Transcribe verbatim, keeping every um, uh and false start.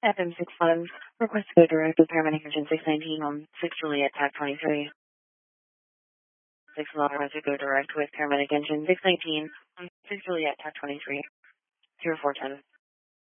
F M six five, request to go direct with paramedic engine six nineteen on six Juliet, T A C twenty-three. six authorized to go direct with paramedic engine six nineteen on six Juliet, T A C twenty-three. zero four ten.